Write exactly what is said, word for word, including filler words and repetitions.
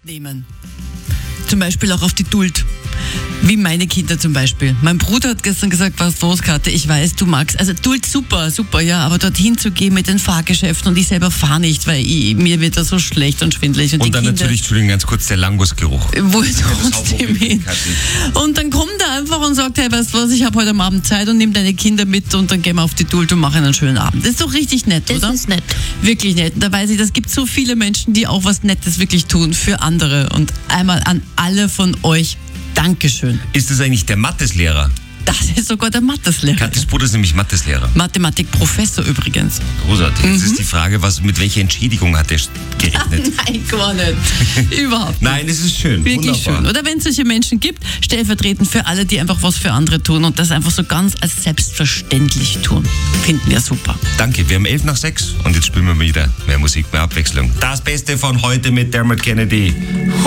mitnehmen. Zum Beispiel auch auf die Duld. Wie meine Kinder zum Beispiel. Mein Bruder hat gestern gesagt, was los, Kathi, ich weiß, du magst, also Duld super, super, ja, aber dorthin zu gehen mit den Fahrgeschäften und ich selber fahre nicht, weil ich, mir wird da so schlecht und schwindelig. Und, und die dann Kinder, natürlich, Entschuldigung, ganz kurz, der Langusgeruch. Wo ist trotzdem hin? Und dann kommt er einfach und sagt, hey, weißt du was, ich habe heute am Abend Zeit und nimm deine Kinder mit und dann gehen wir auf die Duld und machen einen schönen Abend. Das ist doch richtig nett, Das oder? Das ist nett. Wirklich nett. Und da weiß ich, das gibt so viele Menschen, die auch was Nettes wirklich tun für andere. Und einmal an alle von euch, Dankeschön. Ist das eigentlich der Mathelehrer? Das ist sogar der Mathelehrer. Kathis Bruder ist nämlich Mathelehrer. Mathematikprofessor übrigens. Großartig. Jetzt ist die Frage, was, mit welcher Entschädigung hat er gerechnet? Nein, gar nicht. Überhaupt nicht. Nein, es ist schön. Wirklich Wunderbar. schön. Oder wenn es solche Menschen gibt, stellvertretend für alle, die einfach was für andere tun und das einfach so ganz als selbstverständlich tun. Finden wir super. Danke, wir haben elf nach sechs und jetzt spielen wir wieder mehr Musik, mehr Abwechslung. Das Beste von heute mit Dermot Kennedy.